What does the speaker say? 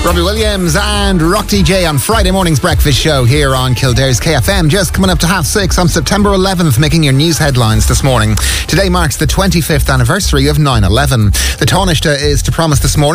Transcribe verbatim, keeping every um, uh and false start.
Robbie Williams and Rock D J on Friday morning's breakfast show here on Kildare's K F M. Just coming up to half six on September eleventh, making your news headlines this morning. Today marks the twenty-fifth anniversary of nine eleven. The Taoiseach is to promise this morning